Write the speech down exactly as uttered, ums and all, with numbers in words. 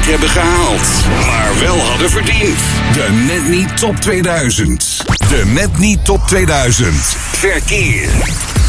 niet hebben gehaald, maar wel hadden verdiend. De Net Niet Top tweeduizend. De Net Niet Top tweeduizend. Verkeer.